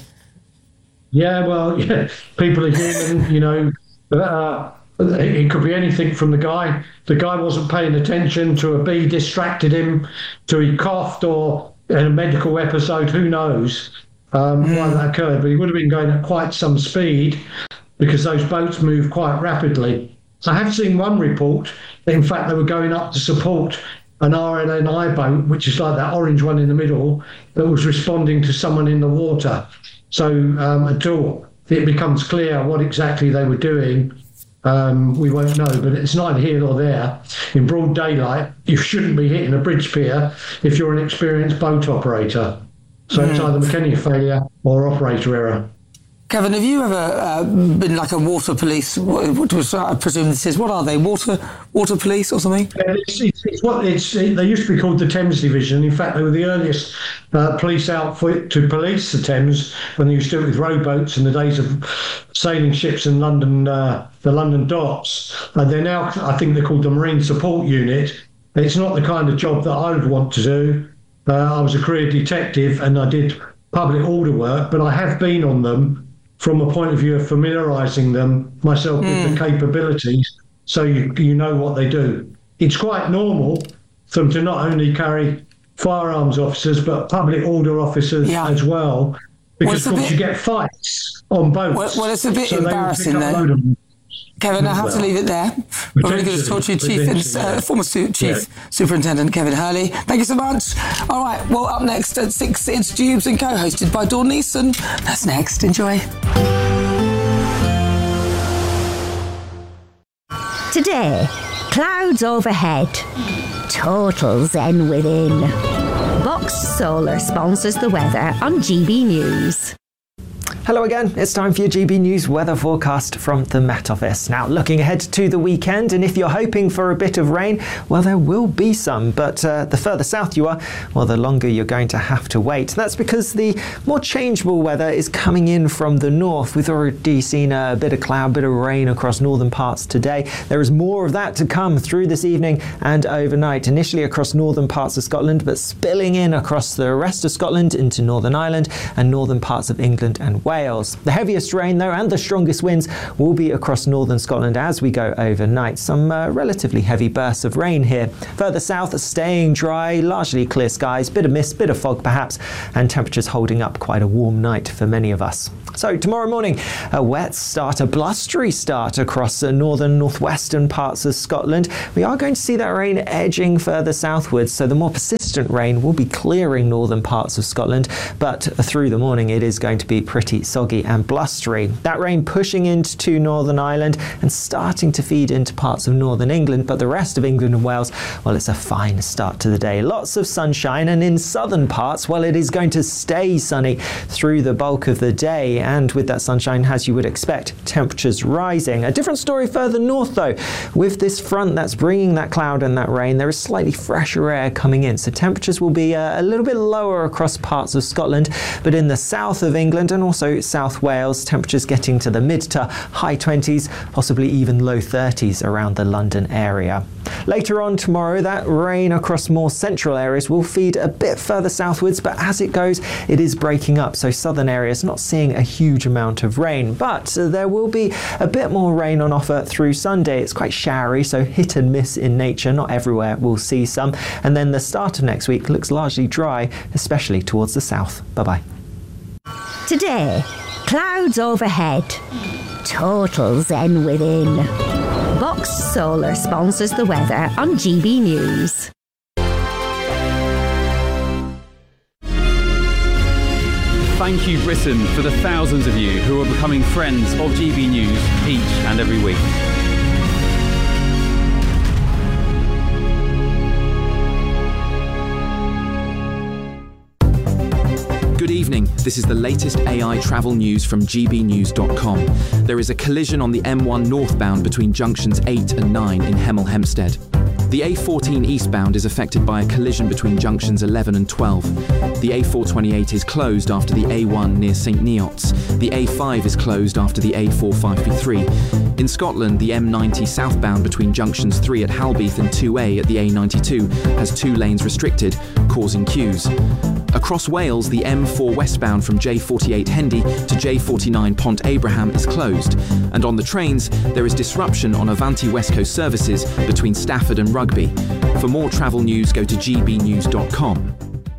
Yeah, well, yeah, people are human, you know. Uh, it could be anything from the guy. The guy wasn't paying attention to a bee distracted him, to he coughed, or in a medical episode, who knows um, mm. why that occurred. But he would have been going at quite some speed because those boats move quite rapidly. I have seen one report that, in fact, they were going up to support an R L N I boat, which is like that orange one in the middle, that was responding to someone in the water. So um, until it becomes clear what exactly they were doing, um, we won't know. But it's neither here nor there. In broad daylight, you shouldn't be hitting a bridge pier if you're an experienced boat operator. So mm. it's either mechanical failure or operator error. Kevin, have you ever uh, been like a water police? What, what was, I presume this is, what are they, water water police or something? It's, it's, it's what it's, it, they used to be called the Thames Division. In fact, they were the earliest uh, police outfit to police the Thames when they used to do it with rowboats in the days of sailing ships in London, uh, the London docks. And they're now, I think they're called the Marine Support Unit. It's not the kind of job that I would want to do. Uh, I was a career detective and I did public order work, but I have been on them from a point of view of familiarising them myself mm. with the capabilities, so you you know what they do. It's quite normal for them to not only carry firearms officers, but public order officers yeah. as well, because well, of course bit... you get fights on boats. Well, well it's a bit so embarrassing then. Kevin, I have well, to leave it there. We're really good to talk to you, Chief, and, uh, former su- Chief yeah. Superintendent Kevin Hurley. Thank you so much. All right, well, up next at six, it's Jubes and Co, hosted by Dawn Neeson. That's next. Enjoy. Today, clouds overhead, total zen within. Boxed Solar sponsors the weather on G B News. Hello again, it's time for your G B News weather forecast from the Met Office. Now, looking ahead to the weekend, and if you're hoping for a bit of rain, well, there will be some, but uh, the further south you are, well, the longer you're going to have to wait. That's because the more changeable weather is coming in from the north. We've already seen a bit of cloud, bit of rain across northern parts today. There is more of that to come through this evening and overnight, initially across northern parts of Scotland, but spilling in across the rest of Scotland into Northern Ireland and northern parts of England and Wales. The heaviest rain, though, and the strongest winds will be across northern Scotland as we go overnight. Some uh, relatively heavy bursts of rain here. Further south, staying dry, largely clear skies, bit of mist, bit of fog perhaps, and temperatures holding up. Quite a warm night for many of us. So tomorrow morning, a wet start, a blustery start across the northern, northwestern parts of Scotland. We are going to see that rain edging further southwards, so the more persistent rain will be clearing northern parts of Scotland, but through the morning it is going to be pretty soggy and blustery. That rain pushing into Northern Ireland and starting to feed into parts of northern England, but the rest of England and Wales, well, it's a fine start to the day. Lots of sunshine, and in southern parts, well, it is going to stay sunny through the bulk of the day. And with that sunshine, as you would expect, temperatures rising. A different story further north, though. With this front that's bringing that cloud and that rain, there is slightly fresher air coming in, so temperatures will be uh, a little bit lower across parts of Scotland, but in the south of England and also South Wales, temperatures getting to the mid to high twenties, possibly even low thirties around the London area. Later on tomorrow, that rain across more central areas will feed a bit further southwards, but as it goes, it is breaking up, so southern areas not seeing a huge amount of rain, but uh, there will be a bit more rain on offer through Sunday. It's quite showery, so hit and miss in nature. Not everywhere will see some, and then the start of next week looks largely dry, especially towards the south. Bye-bye. Today, clouds overhead, total zen within. Boxed Solar sponsors the weather on G B News. Thank you, Britain, for the thousands of you who are becoming friends of G B News each and every week. Good evening, this is the latest A I travel news from G B news dot com. There is a collision on the M one northbound between junctions eight and nine in Hemel Hempstead. The A fourteen eastbound is affected by a collision between junctions eleven and twelve. The A four twenty-eight is closed after the A one near St Neots. The A five is closed after the A four fifty-three. In Scotland, the M ninety southbound between junctions three at Halbeath and two A at the A ninety-two has two lanes restricted, causing queues. Across Wales, the M four westbound from J forty-eight Hendy to J forty-nine Pont Abraham is closed. And on the trains, there is disruption on Avanti West Coast services between Stafford and Rugby. For more travel news, go to G B news dot com.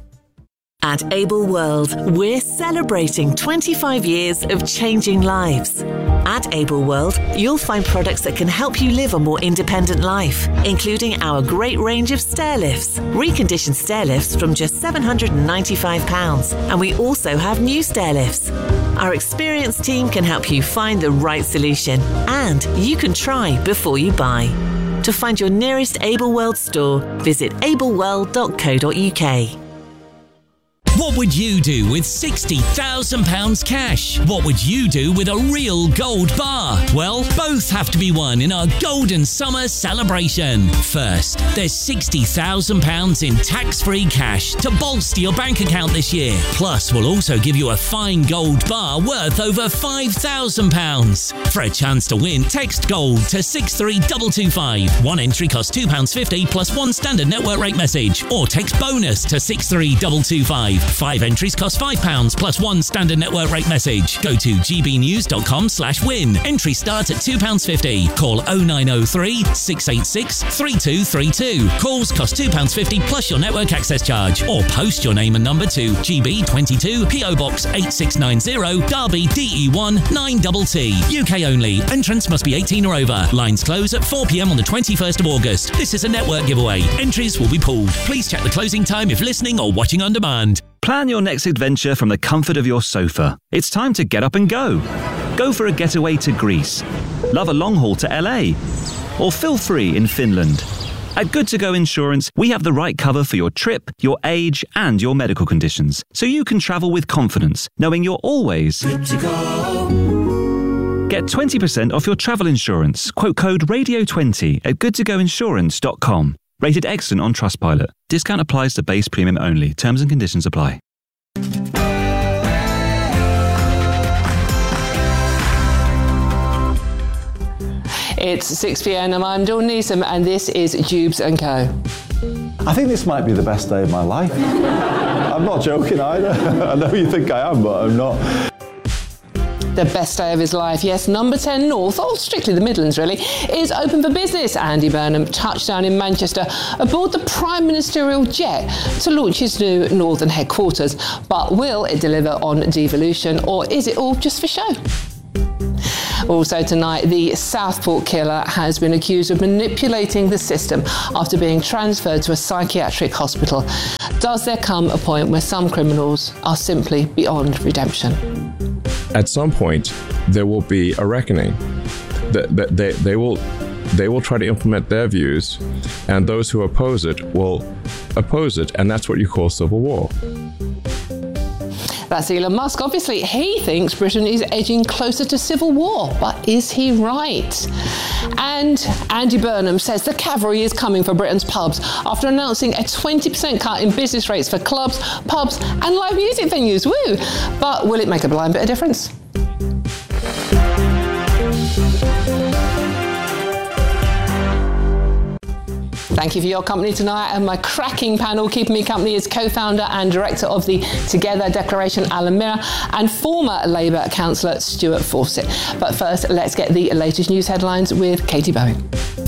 At Able World, we're celebrating twenty-five years of changing lives. At Able World, you'll find products that can help you live a more independent life, including our great range of stair lifts, reconditioned stair lifts from just seven hundred ninety-five pounds, and we also have new stair lifts. Our experienced team can help you find the right solution, and you can try before you buy. To find your nearest Able World store, visit able world dot co dot U K. What would you do with sixty thousand pounds cash? What would you do with a real gold bar? Well, both have to be won in our Golden Summer celebration. First, there's sixty thousand pounds in tax-free cash to bolster your bank account this year. Plus, we'll also give you a fine gold bar worth over five thousand pounds. For a chance to win, text GOLD to six three two two five. One entry costs two pounds fifty plus one standard network rate message. Or text BONUS to six three two two five. Five entries cost five pounds plus one standard network rate message. Go to G B news dot com slash win. Entry starts at two pounds fifty. Call oh nine oh three, six eight six, three two three two. Calls cost two pounds fifty plus your network access charge. Or post your name and number to G B twenty-two, P O Box eight six nine zero, Derby D E one nine T T. U K only. Entrance must be eighteen or over. Lines close at four p m on the twenty-first of August. This is a network giveaway. Entries will be pooled. Please check the closing time if listening or watching on demand. Plan your next adventure from the comfort of your sofa. It's time to get up and go. Go for a getaway to Greece. Love a long haul to L A. or feel free in Finland. At Good To Go Insurance, we have the right cover for your trip, your age, and your medical conditions, so you can travel with confidence, knowing you're always good to go. Get twenty percent off your travel insurance. Quote code radio twenty at good to go insurance dot com. Rated excellent on Trustpilot. Discount applies to base premium only. Terms and conditions apply. It's six p m and I'm Dawn Newsom and this is Jubes and Co. I think this might be the best day of my life. I'm not joking either. I know you think I am, but I'm not. The best day of his life, yes. Number ten North, or strictly the Midlands really, is open for business. Andy Burnham touched down in Manchester aboard the Prime Ministerial jet to launch his new northern headquarters. But will it deliver on devolution, or is it all just for show? Also tonight, the Southport killer has been accused of manipulating the system after being transferred to a psychiatric hospital. Does there come a point where some criminals are simply beyond redemption? At some point, there will be a reckoning. That they, they, they will they will try to implement their views, and those who oppose it will oppose it, and that's what you call civil war. That's Elon Musk. Obviously, he thinks Britain is edging closer to civil war, but is he right? And Andy Burnham says the cavalry is coming for Britain's pubs after announcing a twenty percent cut in business rates for clubs, pubs and live music venues. Woo! But will it make a blind bit of difference? Thank you for your company tonight, and my cracking panel keeping me company is co-founder and director of the Together Declaration, Alan Mirror, and former Labour councillor Stuart Fawcett. But first, let's get the latest news headlines with Katie Bowen.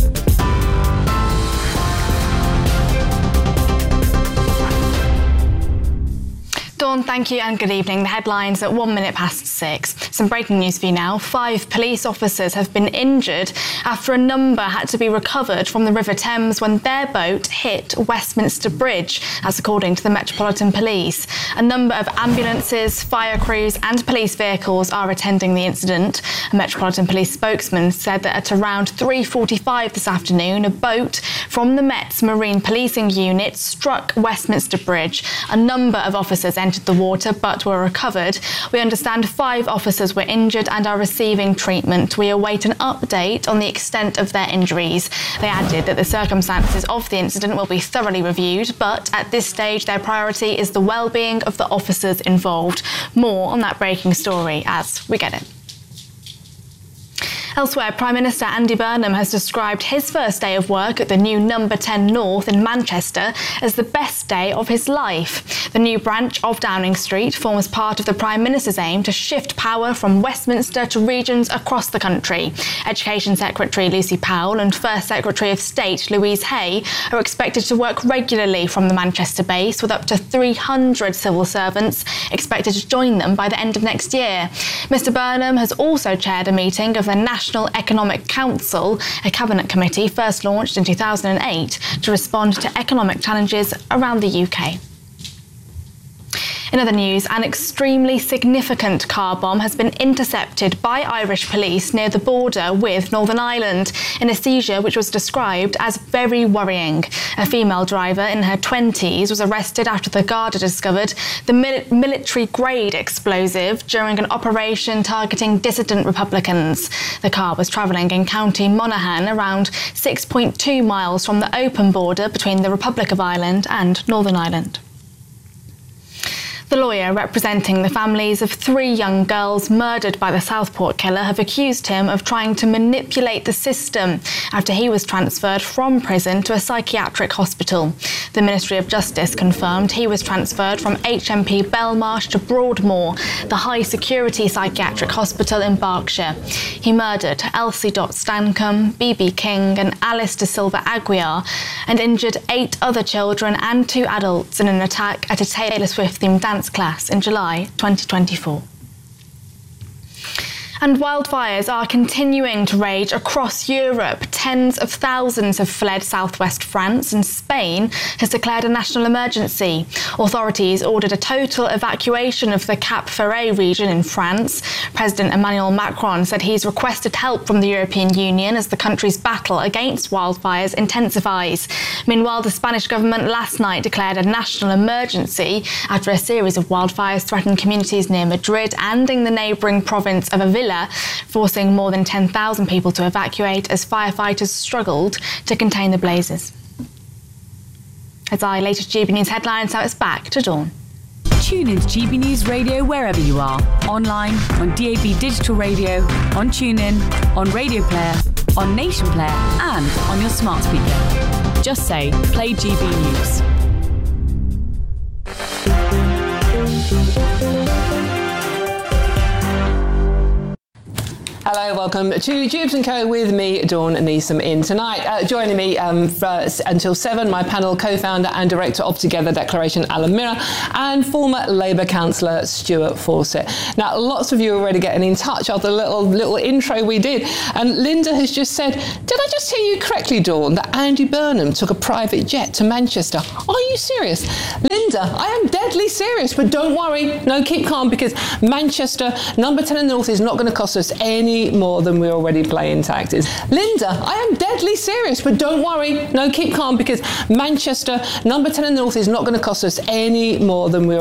Dawn, thank you and good evening. The headlines at one minute past six. Some breaking news for you now. Five police officers have been injured after a number had to be recovered from the River Thames when their boat hit Westminster Bridge, as according to the Metropolitan Police. A number of ambulances, fire crews and police vehicles are attending the incident. A Metropolitan Police spokesman said that at around three forty-five this afternoon, a boat from the Met's Marine Policing Unit struck Westminster Bridge. A number of officers entered the water but were recovered. We understand five officers were injured and are receiving treatment. We await an update on the extent of their injuries. They added that the circumstances of the incident will be thoroughly reviewed, but at this stage their priority is the well-being of the officers involved. More on that breaking story as we get it. Elsewhere, Prime Minister Andy Burnham has described his first day of work at the new Number ten North in Manchester as the best day of his life. The new branch of Downing Street forms part of the Prime Minister's aim to shift power from Westminster to regions across the country. Education Secretary Lucy Powell and First Secretary of State Louise Hay are expected to work regularly from the Manchester base, with up to three hundred civil servants expected to join them by the end of next year. Mr Burnham has also chaired a meeting of the National National Economic Council, a cabinet committee first launched in two thousand eight to respond to economic challenges around the U K. In other news, an extremely significant car bomb has been intercepted by Irish police near the border with Northern Ireland in a seizure which was described as very worrying. A female driver in her twenties was arrested after the Garda discovered the mil- military-grade explosive during an operation targeting dissident Republicans. The car was travelling in County Monaghan, around six point two miles from the open border between the Republic of Ireland and Northern Ireland. The lawyer representing the families of three young girls murdered by the Southport killer have accused him of trying to manipulate the system after he was transferred from prison to a psychiatric hospital. The Ministry of Justice confirmed he was transferred from H M P Belmarsh to Broadmoor, the high-security psychiatric hospital in Berkshire. He murdered Elsie Dot Stancombe, B B King and Alice De Silva Aguiar and injured eight other children and two adults in an attack at a Taylor Swift-themed dance class in July twenty twenty-four. And wildfires are continuing to rage across Europe. Tens of thousands have fled southwest France, and Spain has declared a national emergency. Authorities ordered a total evacuation of the Cap Ferret region in France. President Emmanuel Macron said he's requested help from the European Union as the country's battle against wildfires intensifies. Meanwhile, the Spanish government last night declared a national emergency after a series of wildfires threatened communities near Madrid and in the neighbouring province of Avila, forcing more than ten thousand people to evacuate as firefighters struggled to contain the blazes. That's our latest G B News headlines. Now it's back to Dawn. Tune in to G B News Radio wherever you are. Online, on D A B Digital Radio, on TuneIn, on Radio Player, on Nation Player and on your smart speaker. Just say, play G B News. Hello, welcome to Jubes and Co with me, Dawn Neeson, in tonight. Uh, joining me um, for, until seven, my panel co-founder and director of Together Declaration, Alan Mirror, and former Labour councillor Stuart Fawcett. Now, lots of you are already getting in touch after the little little intro we did, and Linda has just said, did I just hear you correctly, Dawn, that Andy Burnham took a private jet to Manchester? Are you serious? Linda, I am deadly serious, but don't worry, no, keep calm, because Manchester, number ten in the North, is not going to cost us any more than we're already paying taxes. Linda, I am deadly serious, but don't worry, no, keep calm, because Manchester, number ten in the North, is not going to cost us any more than we're